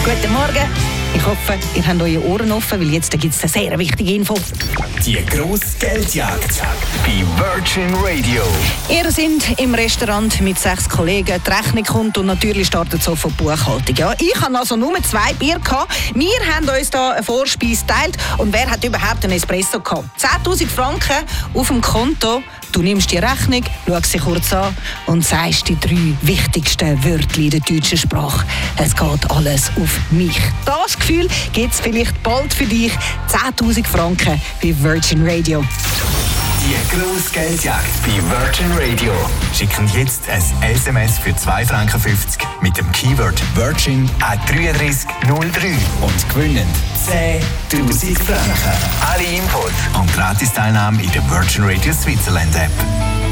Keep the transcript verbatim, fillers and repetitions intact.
Guten Morgen. Ich hoffe, ihr habt eure Ohren offen, weil jetzt gibt es eine sehr wichtige Info. Die grosse Geldjagd bei Virgin Radio. Ihr seid im Restaurant mit sechs Kollegen, die Rechnung kommt und natürlich startet sofort die Buchhaltung. Ja, ich hatte also nur zwei Bier gehabt. Wir haben uns da eine Vorspeise geteilt. Und wer hat überhaupt einen Espresso gehabt? zehntausend Franken auf dem Konto. Du nimmst die Rechnung, schaust sie kurz an und sagst die drei wichtigsten Wörter in der deutschen Sprache. Es geht alles auf mich. Das Gefühl gibt es vielleicht bald für dich. zehntausend Franken bei Virgin Radio. Die grosse Geldjagd bei Virgin Radio. Schicken jetzt ein S M S für zwei Franken fünfzig mit dem Keyword Virgin an drei drei null drei und gewinnen zehntausend Franken. Alle Infos und Gratis-Teilnahme in der Virgin Radio Switzerland App.